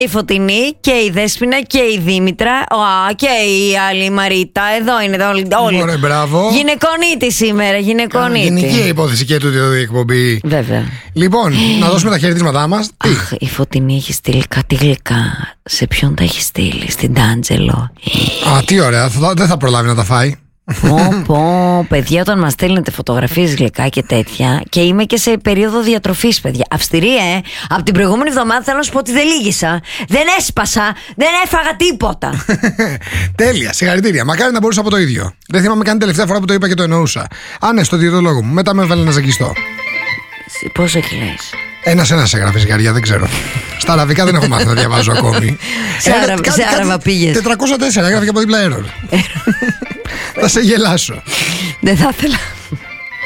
Η Φωτεινή και η Δέσποινα και η Δήμητρα και η άλλη η Μαρίτα. Εδώ είναι όλοι. Ωραία, μπράβο. Γυναικονίτη σήμερα, γυναικονίτη. Γενική υπόθεση και τούτη εδώ η εκπομπή. Βέβαια. Λοιπόν, να δώσουμε τα χαιρετίσματά μας. Αχ, η Φωτεινή έχει στείλει κάτι γλυκά. Σε ποιον τα έχει στείλει? Στην Τάντζελο. Α, τι ωραία, δεν θα προλάβει να τα φάει. Πω, παιδιά, όταν μας στέλνετε φωτογραφίες γλυκά και τέτοια. Και είμαι και σε περίοδο διατροφής, παιδιά. Αυστηρή, Από την προηγούμενη εβδομάδα θέλω να σου πω ότι δεν λύγησα. Δεν έσπασα, δεν έφαγα τίποτα. Τέλεια, συγχαρητήρια. Μακάρι να μπορούσα από το ίδιο. Δεν θυμάμαι καν τελευταία φορά που το είπα και το εννοούσα. Α, ναι, στο διαιτολόγο μου. Μετά με έβαλε να ζαγιστώ. Πόσο κιλές? Ένας έγραφε ζυγαριά, δεν ξέρω. Στα αραβικά δεν έχω μάθει να διαβάζω ακόμη. Σε Άραβα πήγες? 404, έγραφε και από δίπλα error. Θα σε γελάσω. Δεν θα ήθελα.